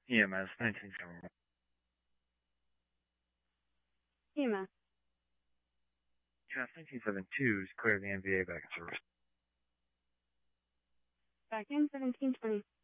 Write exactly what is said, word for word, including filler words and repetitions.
E M S nineteen seventy. E M S. E M S nineteen seventy-two is clear the N V A back in service. Back in seventeen twenty.